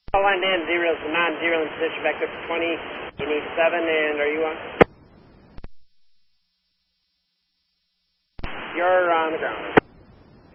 Line Dan, 0 is non-zero in position, back up to 20. You need 7, and are you on? You're on the ground.